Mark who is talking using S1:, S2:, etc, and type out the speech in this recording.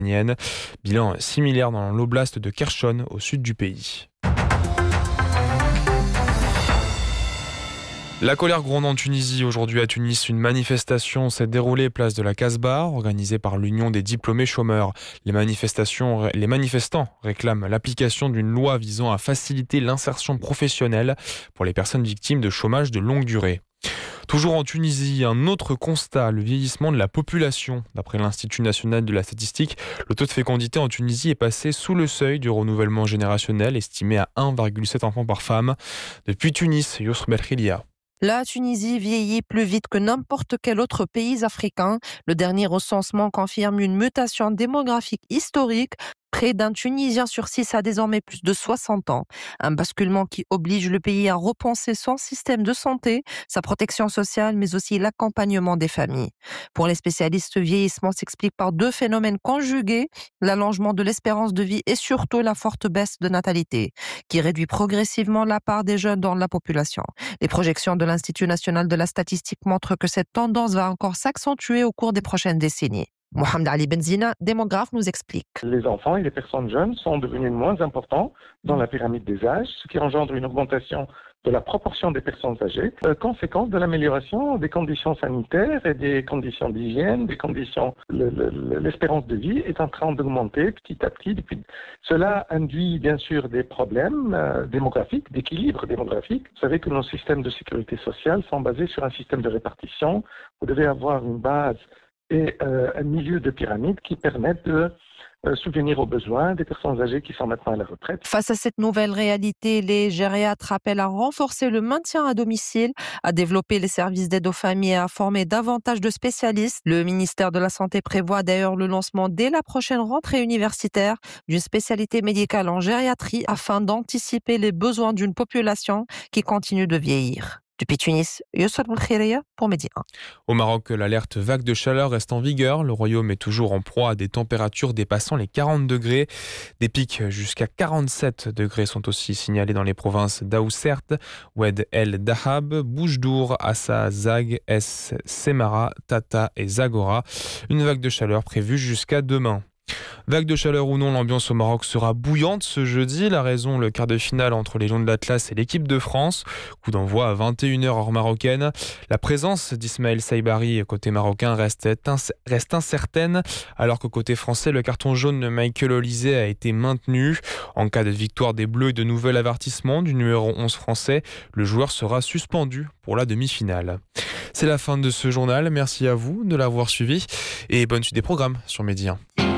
S1: Bilan similaire dans l'oblast de Kherson, au sud du pays. La colère gronde en Tunisie. Aujourd'hui à Tunis, une manifestation s'est déroulée place de la Casbah, organisée par l'Union des diplômés chômeurs. Les manifestants réclament l'application d'une loi visant à faciliter l'insertion professionnelle pour les personnes victimes de chômage de longue durée. Toujours en Tunisie, un autre constat, le vieillissement de la population. D'après l'Institut national de la statistique, le taux de fécondité en Tunisie est passé sous le seuil du renouvellement générationnel, estimé à 1,7 enfants par femme. Depuis Tunis, Yousr Belkhilia.
S2: La Tunisie vieillit plus vite que n'importe quel autre pays africain. Le dernier recensement confirme une mutation démographique historique. Près d'un Tunisien sur 6 a désormais plus de 60 ans. Un basculement qui oblige le pays à repenser son système de santé, sa protection sociale, mais aussi l'accompagnement des familles. Pour les spécialistes, le vieillissement s'explique par deux phénomènes conjugués, l'allongement de l'espérance de vie et surtout la forte baisse de natalité, qui réduit progressivement la part des jeunes dans la population. Les projections de l'Institut national de la statistique montrent que cette tendance va encore s'accentuer au cours des prochaines décennies. Mohamed Ali Benzina, démographe, nous explique.
S3: Les enfants et les personnes jeunes sont devenus moins importants dans la pyramide des âges, ce qui engendre une augmentation de la proportion des personnes âgées, conséquence de l'amélioration des conditions sanitaires et des conditions d'hygiène, des conditions. L'espérance de vie est en train d'augmenter petit à petit. Cela induit bien sûr des problèmes démographiques, d'équilibre démographique. Vous savez que nos systèmes de sécurité sociale sont basés sur un système de répartition. Vous devez avoir une base et un milieu de pyramide qui permettent de subvenir aux besoins des personnes âgées qui sont maintenant à la retraite.
S2: Face à cette nouvelle réalité, les gériatres appellent à renforcer le maintien à domicile, à développer les services d'aide aux familles et à former davantage de spécialistes. Le ministère de la Santé prévoit d'ailleurs le lancement dès la prochaine rentrée universitaire d'une spécialité médicale en gériatrie afin d'anticiper les besoins d'une population qui continue de vieillir. Depuis Tunis, Yousr Belkhilia pour Média 1.
S1: Au Maroc, l'alerte vague de chaleur reste en vigueur. Le royaume est toujours en proie à des températures dépassant les 40 degrés. Des pics jusqu'à 47 degrés sont aussi signalés dans les provinces d'Aoussert, Oued El Dahab, Boujdour, Assa, Zag, Es, Semara, Tata et Zagora. Une vague de chaleur prévue jusqu'à demain. Vague de chaleur ou non, l'ambiance au Maroc sera bouillante ce jeudi. La raison, le quart de finale entre les Lions de l'Atlas et l'équipe de France. Coup d'envoi à 21h heure marocaine. La présence d'Ismaël Saibari côté marocain reste incertaine, alors que côté français, le carton jaune de Michael Olise a été maintenu. En cas de victoire des Bleus et de nouvel avertissement du numéro 11 français, le joueur sera suspendu pour la demi-finale. C'est la fin de ce journal. Merci à vous de l'avoir suivi et bonne suite des programmes sur Média 1.